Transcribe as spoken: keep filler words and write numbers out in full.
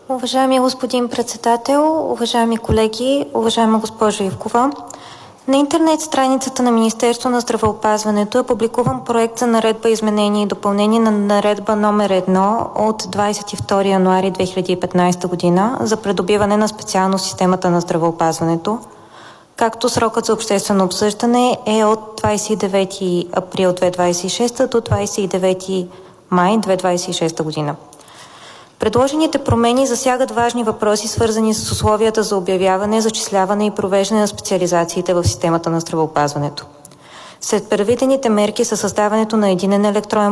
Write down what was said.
Уважаеми господин председател, уважаеми колеги, уважаема госпожо Ивкова! На интернет страницата на Министерството на здравеопазването е публикуван проект за наредба изменение и допълнение на наредба номер едно от двадесет и втори януари две хиляди и петнадесета година за придобиване на специалност в системата на здравеопазването, както срокът за обществено обсъждане е от двадесет и девети април две хиляди двадесет и шеста до двадесет и девети май две хиляди двадесет и шеста година. Предложените промени засягат важни въпроси, свързани с условията за обявяване, зачисляване и провеждане на специализациите в системата на здравеопазването. Сред предвидените мерки са създаването на единен електронен